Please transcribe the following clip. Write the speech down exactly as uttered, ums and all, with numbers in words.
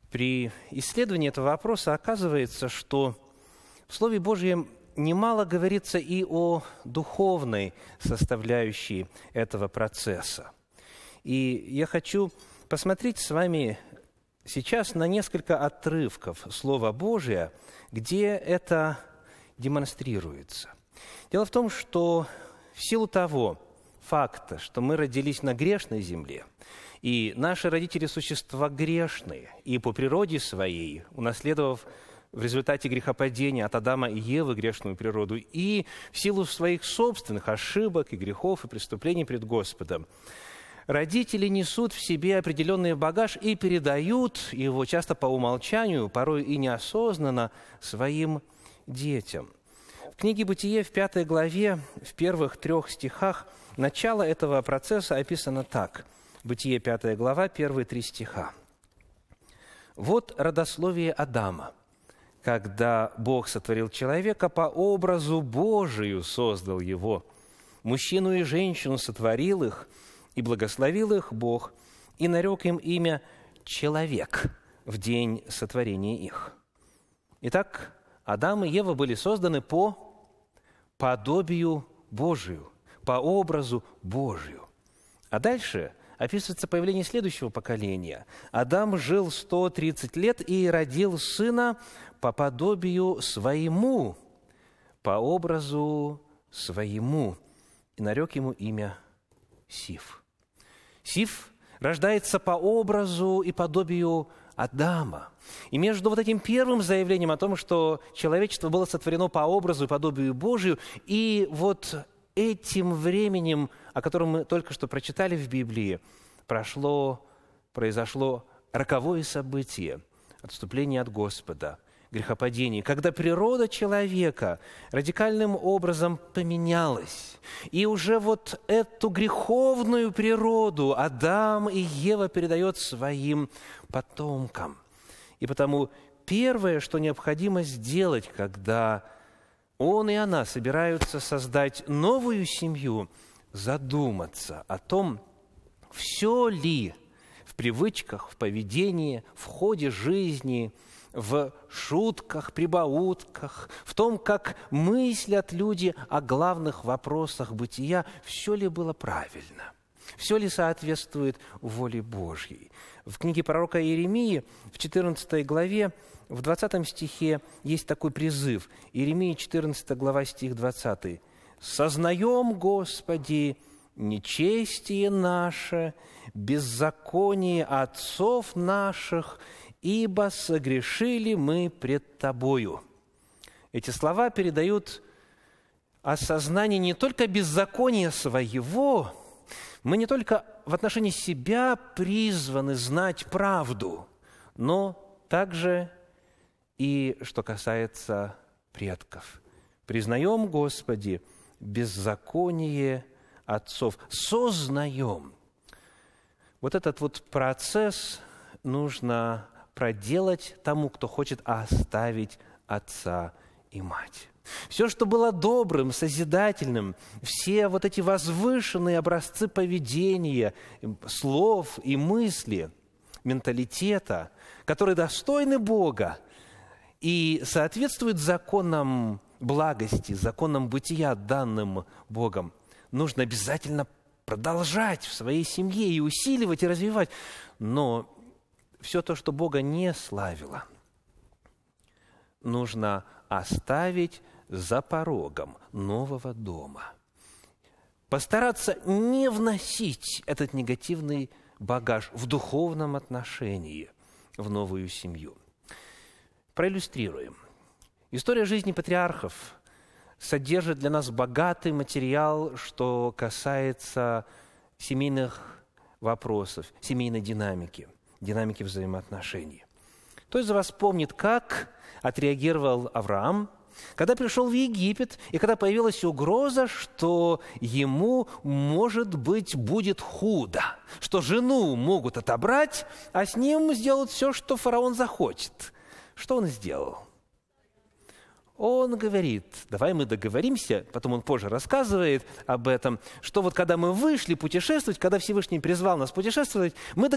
При исследовании этого вопроса оказывается, что в Слове Божьем немало говорится и о духовной составляющей этого процесса. И я хочу посмотреть с вами сейчас на несколько отрывков Слова Божия, где это демонстрируется. Дело в том, что в силу того факта, что мы родились на грешной земле, и наши родители – существа грешные, и по природе своей, унаследовав в результате грехопадения от Адама и Евы грешную природу, и в силу своих собственных ошибок и грехов и преступлений пред Господом, родители несут в себе определенный багаж и передают его часто по умолчанию, порой и неосознанно, своим детям. В книге «Бытие» в пятой главе, в первых трех стихах, начало этого процесса описано так. Бытие, пятая глава, первые три стиха. «Вот родословие Адама. Когда Бог сотворил человека, по образу Божию создал его. Мужчину и женщину сотворил их, и благословил их Бог, и нарек им имя «человек» в день сотворения их». Итак, Адам и Ева были созданы по подобию Божию, по образу Божию. А дальше описывается появление следующего поколения. Адам жил сто тридцать лет и родил сына по подобию своему, по образу своему, и нарек ему имя Сиф. Сиф рождается по образу и подобию Адама. И между вот этим первым заявлением о том, что человечество было сотворено по образу и подобию Божию, и вот этим временем, о котором мы только что прочитали в Библии, прошло, произошло роковое событие – отступление от Господа, грехопадение, когда природа человека радикальным образом поменялась. И уже вот эту греховную природу Адам и Ева передает своим потомкам. И потому первое, что необходимо сделать, когда он и она собираются создать новую семью, задуматься о том, все ли в привычках, в поведении, в ходе жизни, в шутках, прибаутках, в том, как мыслят люди о главных вопросах бытия, все ли было правильно, все ли соответствует воле Божьей. В книге пророка Иеремии в четырнадцатой главе, в двадцатом стихе есть такой призыв. Иеремия, четырнадцатая глава, стих двадцатый. «Сознаем, Господи, нечестие наше, беззаконие отцов наших, ибо согрешили мы пред Тобою». Эти слова передают осознание не только беззакония своего, мы не только в отношении себя призваны знать правду, но также и что касается предков. Признаем, Господи, беззаконие отцов, сознаем. Вот этот вот процесс нужно проделать тому, кто хочет оставить отца и мать. Все, что было добрым, созидательным, все вот эти возвышенные образцы поведения, слов и мысли, менталитета, которые достойны Бога и соответствуют законам благости, законам бытия, данным Богом, нужно обязательно продолжать в своей семье и усиливать, и развивать. Но все то, что Бога не славило, нужно оставить за порогом нового дома. Постараться не вносить этот негативный багаж в духовном отношении в новую семью. Проиллюстрируем. История жизни патриархов содержит для нас богатый материал, что касается семейных вопросов, семейной динамики, динамики взаимоотношений. Кто из вас помнит, как отреагировал Авраам, когда пришел в Египет, и когда появилась угроза, что ему, может быть, будет худо, что жену могут отобрать, а с ним сделать все, что фараон захочет. Что он сделал? Он говорит, давай мы договоримся, потом он позже рассказывает об этом, что вот когда мы вышли путешествовать, когда Всевышний призвал нас путешествовать, мы договорились,